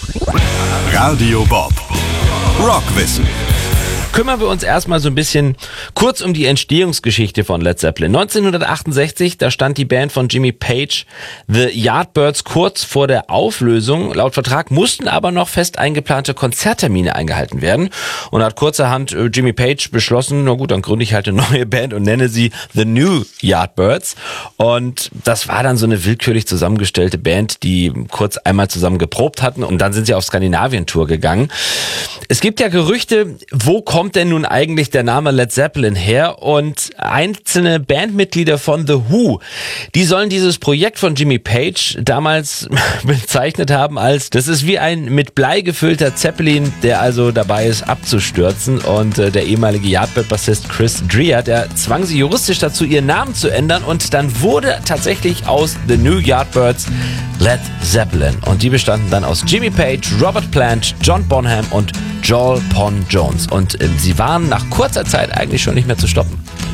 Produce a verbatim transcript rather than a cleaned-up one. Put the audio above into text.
Radio Bob. Rockwissen. Kümmern wir uns erstmal so ein bisschen kurz um die Entstehungsgeschichte von Led Zeppelin. neunzehnhundertachtundsechzig, da stand die Band von Jimmy Page, The Yardbirds, kurz vor der Auflösung. Laut Vertrag mussten aber noch fest eingeplante Konzerttermine eingehalten werden. Und hat kurzerhand Jimmy Page beschlossen, na gut, dann gründe ich halt eine neue Band und nenne sie The New Yardbirds. Und das war dann so eine willkürlich zusammengestellte Band, die kurz einmal zusammen geprobt hatten und dann sind sie auf Skandinavien-Tour gegangen. Es gibt ja Gerüchte, wo kommt denn nun eigentlich der Name Led Zeppelin her? Und einzelne Bandmitglieder von The Who, die sollen dieses Projekt von Jimmy Page damals bezeichnet haben als, das ist wie ein mit Blei gefüllter Zeppelin, der also dabei ist abzustürzen. Und äh, der ehemalige Yardbird-Bassist Chris Dreja, der zwang sie juristisch dazu, ihren Namen zu ändern. Und dann wurde tatsächlich aus The New Yardbirds Led Zeppelin. Und die bestanden dann aus Jimmy Page, Robert Plant, John Bonham und Joel Paul Jones. Und äh, sie waren nach kurzer Zeit eigentlich schon nicht mehr zu stoppen.